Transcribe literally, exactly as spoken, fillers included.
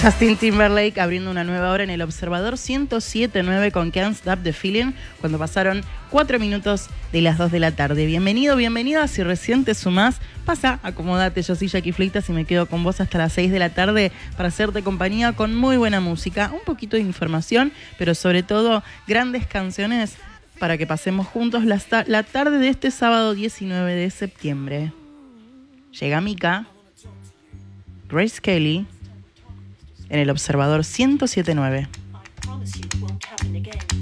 Justin Timberlake abriendo una nueva hora en el Observador ciento siete punto nueve con Can't Stop the Feeling cuando pasaron cuatro minutos de las dos de la tarde. Bienvenido, bienvenida. Si recién te sumás, pasa, acomódate. Yo soy Jackie Fleitas y me quedo con vos hasta las seis de la tarde para hacerte compañía con muy buena música, un poquito de información, pero sobre todo grandes canciones para que pasemos juntos la, la tarde de este sábado diecinueve de septiembre. Llega Mika, Grace Kelly, en el Observador ciento siete punto nueve.